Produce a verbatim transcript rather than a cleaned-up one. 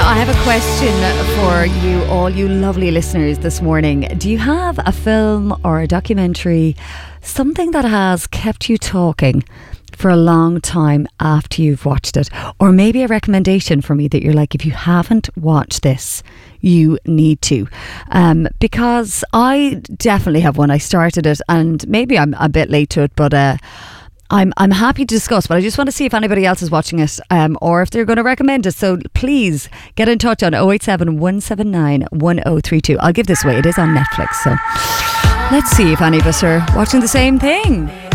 I have a question for you, all you lovely listeners this morning. Do you have a film or a documentary, something that has kept you talking for a long time after you've watched it? Or maybe a recommendation for me that you're like, if you haven't watched this, you need to. Um, because I definitely have one. I started it and maybe I'm a bit late to it, but uh, I'm I'm happy to discuss, but I just want to see if anybody else is watching it um, or if they're going to recommend it. So please get in touch on oh eight seven, one seven nine, one oh three two. I'll give this away. It is on Netflix. So let's see if any of us are watching the same thing.